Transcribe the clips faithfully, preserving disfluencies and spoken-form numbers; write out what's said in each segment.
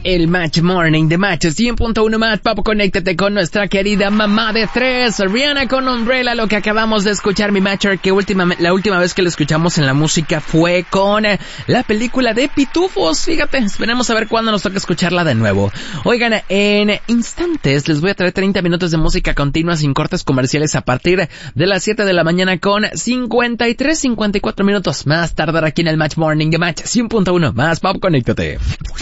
el Match Morning de Match cien punto uno más. Papo, conéctate con nuestra querida mamá de tres, Rihanna con Umbrella, lo que acabamos de escuchar, mi Matcher, que última, la última vez que lo escuchamos en la música fue con eh, la película de Pitufos. Fíjate, esperemos a ver cuándo nos toca escucharla de nuevo. Oigan, en instantes les voy a traer treinta minutos de música continua sin cortes comerciales a partir de las siete de la mañana con cincuenta y tres, cincuenta y cuatro minutos más tardar aquí en el Match Morning de Match cien punto uno más. Papo, conéctate.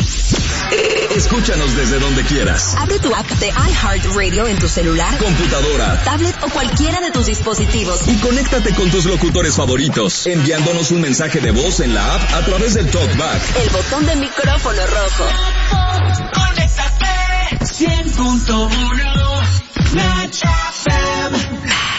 Escúchanos desde donde quieras. Abre tu app de iHeartRadio en tu celular, computadora, tablet o cualquiera de tus dispositivos. Y conéctate con tus locutores favoritos, enviándonos un mensaje de voz en la app a través del TalkBack. El botón de micrófono rojo. Conéctate cien punto uno Match F M.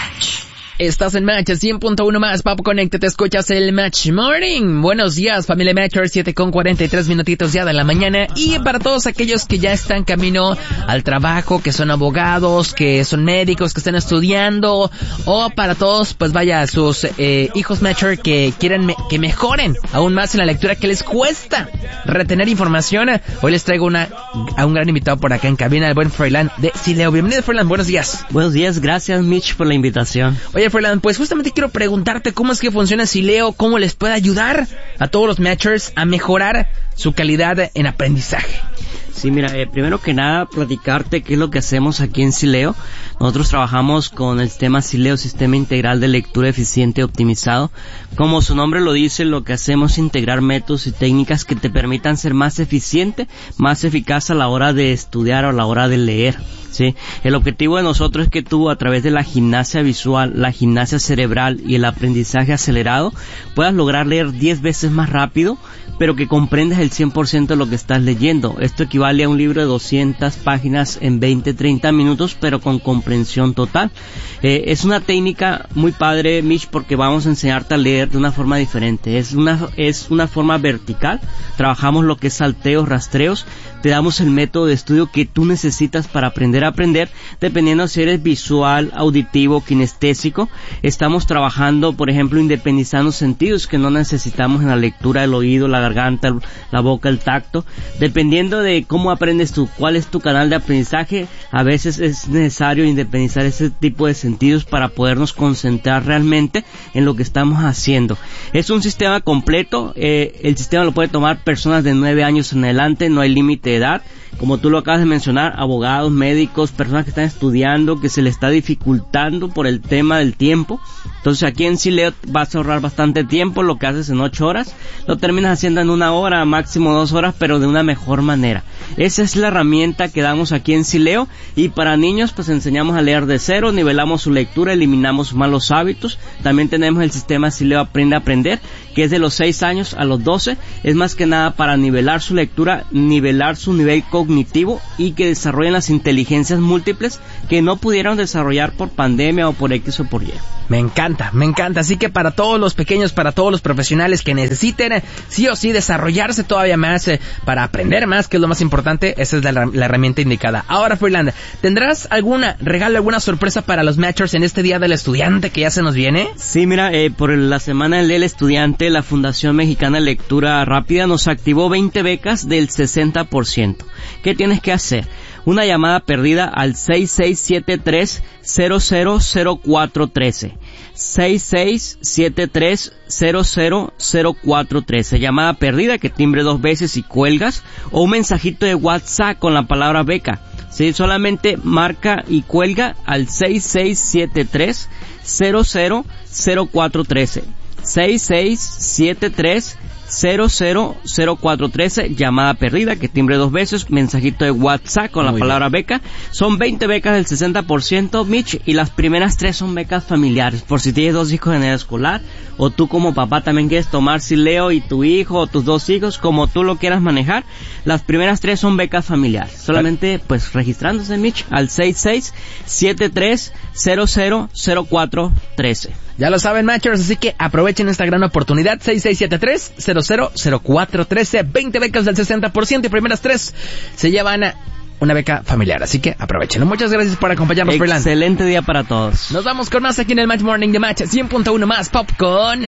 Estás en Match cien punto uno más, Papo, conéctate, escuchas el Match Morning. Buenos días, familia Matcher, siete con cuarenta y tres minutitos ya de la mañana. Y para todos aquellos que ya están camino al trabajo, que son abogados, que son médicos, que están estudiando, o para todos, pues vaya, sus eh, hijos Matcher que quieren me- que mejoren aún más en la lectura, que les cuesta retener información. Hoy les traigo una a un gran invitado por acá en cabina, el buen Froilán de Sileo. Bienvenido, Froilán, buenos días. Buenos días, gracias Mitch por la invitación. Oye, Froilán, pues justamente quiero preguntarte cómo es que funciona Sileo, cómo les puede ayudar a todos los Matchers a mejorar su calidad en aprendizaje. Sí, mira, eh, primero que nada, platicarte qué es lo que hacemos aquí en Sileo. Nosotros trabajamos con el sistema Sileo, Sistema Integral de Lectura Eficiente y Optimizado. Como su nombre lo dice, lo que hacemos es integrar métodos y técnicas que te permitan ser más eficiente, más eficaz a la hora de estudiar o a la hora de leer. ¿Sí? El objetivo de nosotros es que tú, a través de la gimnasia visual, la gimnasia cerebral y el aprendizaje acelerado, puedas lograr leer diez veces más rápido, pero que comprendas el cien por ciento de lo que estás leyendo. Esto equivale a un libro de doscientas páginas en veinte, treinta minutos, pero con comprensión total. Eh, es una técnica muy padre, Mitch, porque vamos a enseñarte a leer de una forma diferente. Es una, es una forma vertical. Trabajamos lo que es salteos, rastreos. Te damos el método de estudio que tú necesitas para aprender a aprender, dependiendo si eres visual, auditivo, kinestésico. Estamos trabajando, por ejemplo, independizando sentidos que no necesitamos en la lectura, el oído, la garganta, la boca, el tacto. Dependiendo de cómo aprendes tú, cuál es tu canal de aprendizaje, a veces es necesario independizar ese tipo de sentidos para podernos concentrar realmente en lo que estamos haciendo. Es un sistema completo, eh, el sistema lo puede tomar personas de nueve años en adelante, no hay límite de edad. Como tú lo acabas de mencionar, abogados, médicos, personas que están estudiando, que se les está dificultando por el tema del tiempo. Entonces aquí en Sileo vas a ahorrar bastante tiempo, lo que haces en ocho horas, lo terminas haciendo en una hora, máximo dos horas, pero de una mejor manera. Esa es la herramienta que damos aquí en Sileo, y para niños pues enseñamos a leer de cero, nivelamos su lectura, eliminamos malos hábitos. También tenemos el sistema Sileo Aprende a Aprender, que es de los seis años a los doce, es más que nada para nivelar su lectura, nivelar su nivel cognitivo y que desarrollen las inteligencias múltiples que no pudieron desarrollar por pandemia o por X o por Y. Me encanta, me encanta. Así que para todos los pequeños, para todos los profesionales que necesiten eh, sí o sí desarrollarse todavía más, eh, para aprender más, que es lo más importante, esa es la, la herramienta indicada. Ahora, Froilán, ¿tendrás alguna regalo, alguna sorpresa para los Matchers en este Día del Estudiante que ya se nos viene? Sí, mira, eh, por la Semana del Estudiante, la Fundación Mexicana de Lectura Rápida nos activó veinte becas del sesenta por ciento. ¿Qué tienes que hacer? Una llamada perdida al seis seis siete tres, cero cero cero cuatro uno tres. seis seis siete tres, cero cero cero cuatro uno tres. Llamada perdida que timbre dos veces y cuelgas, o un mensajito de WhatsApp con la palabra beca. Sí, solamente marca y cuelga al seis seis siete tres, cero cero cero cuatro uno tres. seis seis siete tres, cero cero cero cuatro uno tres, llamada perdida que timbre dos veces, mensajito de WhatsApp con la Muy palabra bien. beca. Son veinte becas del sesenta por ciento, Mitch, y las primeras tres son becas familiares, por si tienes dos hijos en edad escolar, o tú como papá también quieres tomar Sileo y tu hijo o tus dos hijos, como tú lo quieras manejar. Las primeras tres son becas familiares, solamente pues registrándose, Mitch, al seis seis siete tres, cero cero cero cuatro uno tres. Ya lo saben, Matchers, así que aprovechen esta gran oportunidad. Seis seis siete tres, cero cero cero cuatro uno tres, veinte becas del sesenta por ciento y primeras tres se llevan una beca familiar, así que aprovechenlo. Muchas gracias por acompañarnos, Froilán. Excelente día para todos. Nos vamos con más aquí en el Match Morning de Match cien punto uno más Popcorn.